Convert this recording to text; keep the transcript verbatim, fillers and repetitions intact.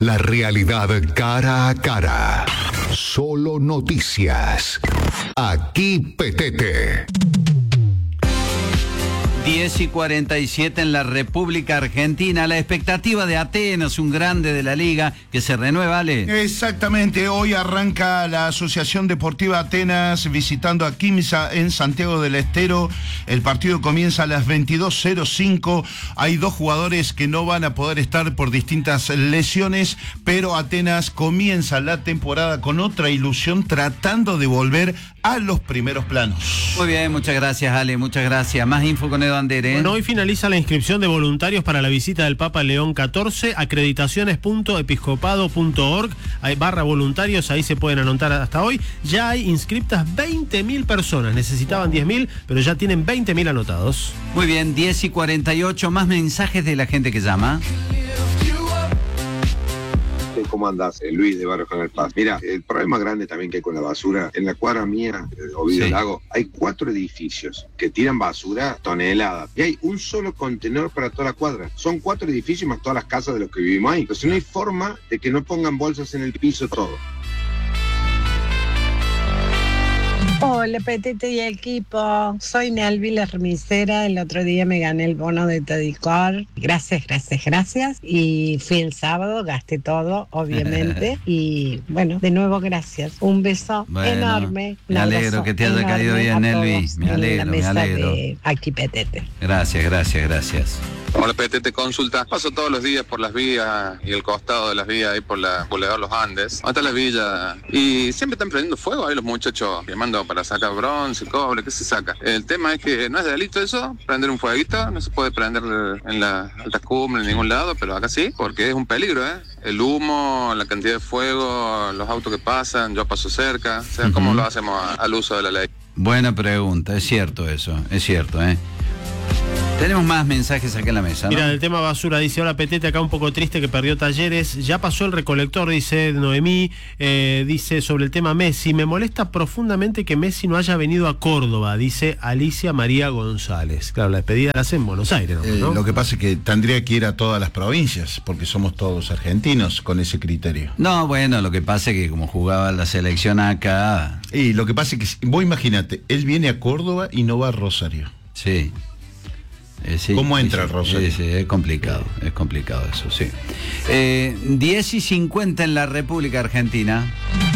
La realidad cara a cara. Solo noticias. Aquí Petete. diez y cuarenta y siete en la República Argentina. La expectativa de Atenas, un grande de la liga, que se renueva, Ale. Exactamente, hoy arranca la Asociación Deportiva Atenas visitando a Quimsa en Santiago del Estero. El partido comienza a las veintidós cero cinco. Hay dos jugadores que no van a poder estar por distintas lesiones, pero Atenas comienza la temporada con otra ilusión, tratando de volver a los primeros planos. Muy bien, muchas gracias, Ale, muchas gracias. Más info con Edo Andere. Bueno, hoy finaliza la inscripción de voluntarios para la visita del Papa León catorce, acreditaciones punto episcopado punto org, hay barra voluntarios, ahí se pueden anotar hasta hoy. Ya hay inscriptas veinte mil personas, necesitaban diez mil, pero ya tienen veinte mil anotados. Muy bien, diez y cuarenta y ocho, más mensajes de la gente que llama. ¿Cómo andás? Eh, Luis de Barrio General Paz. Mira, el problema grande también que hay con la basura, en la cuadra mía, eh, Ovidio Sí. Lago, hay cuatro edificios que tiran basura toneladas y hay un solo contenedor para toda la cuadra. Son cuatro edificios más todas las casas de los que vivimos ahí. Entonces no hay forma de que no pongan bolsas en el piso todo. Hola, Petete y equipo. Soy Nelvi, la remisera. El otro día me gané el bono de Tedicor. Gracias, gracias, gracias. Y fui el sábado, gasté todo, obviamente. Y bueno, de nuevo, gracias. Un beso Bueno, enorme. me alegro que te haya caído bien, Nelvi. Me alegro, me alegro. De aquí, Petete. Gracias, gracias, gracias. Hola, Petete Consulta. Paso todos los días por las vías y el costado de las vías ahí por la Boulevard Los Andes. Hasta las villas. Y siempre están prendiendo fuego ahí los muchachos llamando para sacar bronce, cobre, ¿qué se saca? El tema es que no es delito eso, prender un fueguito. No se puede prender en las altas cumbres en ningún lado, pero acá sí, porque es un peligro, ¿eh? El humo, la cantidad de fuego, los autos que pasan, yo paso cerca. O sea, ¿cómo Uh-huh. lo hacemos a, al uso de la ley? Buena pregunta, es cierto eso, es cierto, ¿eh? Tenemos más mensajes acá en la mesa, ¿no? Mira, el tema basura, dice, hola Petete, acá un poco triste que perdió Talleres, ya pasó el recolector, dice Noemí, eh, dice sobre el tema Messi, me molesta profundamente que Messi no haya venido a Córdoba, dice Alicia María González. Claro, la despedida la hace en Buenos Aires, ¿no? Eh, lo que pasa es que tendría que ir a todas las provincias, porque somos todos argentinos con ese criterio. No, bueno, lo que pasa es que como jugaba la selección acá... Y lo que pasa es que, vos imagínate, él viene a Córdoba y no va a Rosario. Sí. Eh, sí, ¿Cómo sí, entra sí, Rosario? Sí, sí, es complicado, es complicado eso, sí. Eh, diez y cincuenta en la República Argentina.